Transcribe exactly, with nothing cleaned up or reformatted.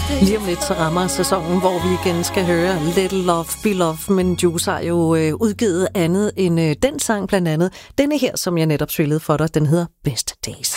Lige om lidt så rammer sæsonen, hvor vi igen skal høre Little Love Be Love, men Juice har jo øh, udgivet andet end øh, den sang blandt andet. Denne her, som jeg netop spillede for dig, den hedder Best Days.